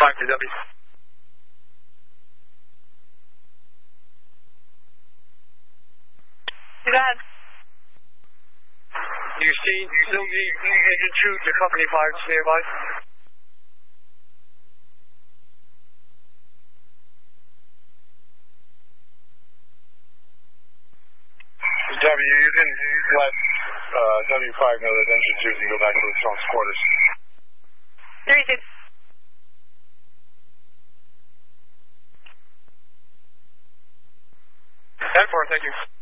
5 to W. Go ahead. You still need engine 2 to company 5 to stand by? W, you didn't let W5 know that engine 2 can go back to the trunks quarters. 36. 10-4, thank you.